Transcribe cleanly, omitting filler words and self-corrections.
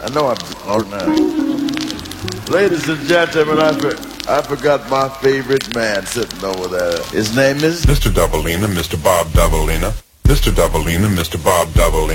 I know I'm all now. Ladies and gentlemen, I forgot my favorite man sitting over there. His name is Mr. Doubleina, Mr. Bob Doubleina. Mr. Doubleina, Mr. Bob Doubleina.